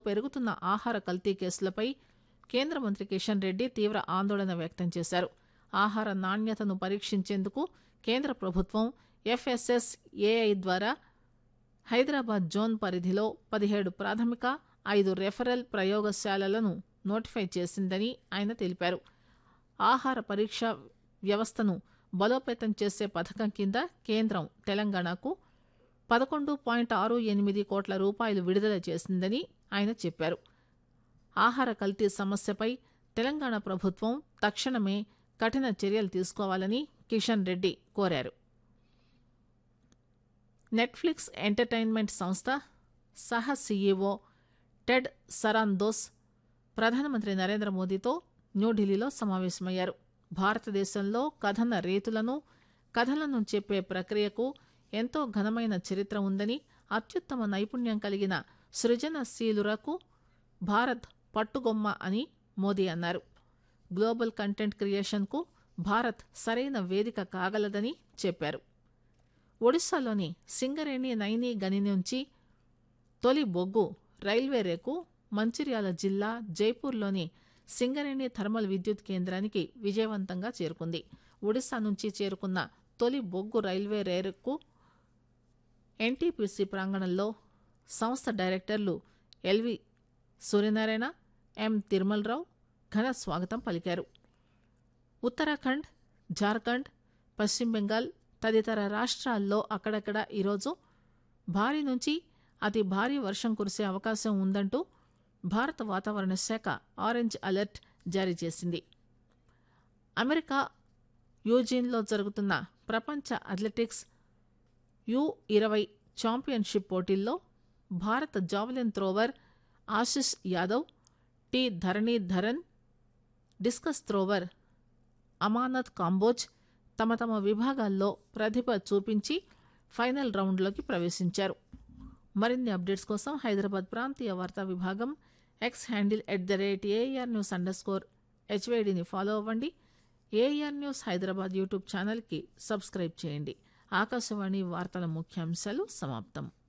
పెరుగుతున్న ఆహార కల్తీ కేసులపై కేంద్ర మంత్రి కిషన్ రెడ్డి తీవ్ర ఆందోళన వ్యక్తం చేశారు. ఆహార నాణ్యతను పరీక్షించేందుకు కేంద్ర ప్రభుత్వం FSSAI ద్వారా హైదరాబాద్ జోన్ పరిధిలో 17 ప్రాథమిక, 5 రెఫరల్ ప్రయోగశాలలను నోటిఫై చేసిందని ఆయన తెలిపారు. ఆహార పరీక్ష వ్యవస్థను బలోపేతం చేసే పథకం కింద కేంద్రం తెలంగాణకు 11.68 కోట్ల రూపాయలు విడుదల చేసిందని ఆయన చెప్పారు. ఆహార కల్తీ సమస్యపై తెలంగాణ ప్రభుత్వం తక్షణమే కఠిన చర్యలు తీసుకోవాలని కిషన్ రెడ్డి కోరారు. నెట్ఫ్లిక్స్ ఎంటర్టైన్మెంట్ సంస్థ సహ సీఈఓ టెడ్ సరాన్దోస్ ప్రధానమంత్రి నరేంద్ర మోదీతో న్యూఢిల్లీలో సమావేశమయ్యారు. భారతదేశంలో కథన రీతులను, కథలను చెప్పే ప్రక్రియకు ఎంతో ఘనమైన చరిత్ర ఉందని, అత్యుత్తమ నైపుణ్యం కలిగిన సృజనశీలురకు భారత్ పట్టుగొమ్మ అని మోదీ అన్నారు. గ్లోబల్ కంటెంట్ క్రియేషన్కు భారత్ సరైన వేదిక కాగలదని చెప్పారు. ఒడిశాలోని సింగరేణి నైనీ గని నుంచి తొలి బొగ్గు రైల్వే రేకు మంచిర్యాల జిల్లా జైపూర్లోని సింగరేణి థర్మల్ విద్యుత్ కేంద్రానికి విజయవంతంగా చేరుకుంది. ఒడిశా నుంచి చేరుకున్న తొలి బొగ్గు రైల్వే రేకు ఎన్టీపీసీ ప్రాంగణంలో సంస్థ డైరెక్టర్లు ఎల్వి సూర్యనారాయణ, ఎం తిరుమలరావు ఘన స్వాగతం పలికారు. ఉత్తరాఖండ్, జార్ఖండ్, పశ్చిమ బెంగాల్ తదితర రాష్ట్రాల్లో అక్కడక్కడ ఈరోజు భారీ నుంచి అతి భారీ వర్షం కురిసే అవకాశం ఉందంటూ భారత వాతావరణ శాఖ ఆరెంజ్ అలర్ట్ జారీ చేసింది. అమెరికా యూజిన్లో జరుగుతున్న ప్రపంచ అథ్లెటిక్స్ U20 ఛాంపియన్షిప్ పోటీల్లో భారత javelin త్రోవర్ Ashish Yadav, T Dharanidharan, discuss త్రోవర్ అమానత్ కాంబోజ్ తమ తమ విభాగాల్లో ప్రతిభ చూపించి ఫైనల్ రౌండ్లోకి ప్రవేశించారు. మరిన్ని అప్డేట్స్ కోసం హైదరాబాద్ ప్రాంతీయ వార్తా విభాగం ఎక్స్ హ్యాండిల్ @ARNews_HYDని ఫాలో అవ్వండి. AR న్యూస్ హైదరాబాద్ యూట్యూబ్ ఛానల్కి సబ్స్క్రైబ్ చేయండి. ఆకాశవాణి వార్తల ముఖ్యాంశాలు సమాప్తం.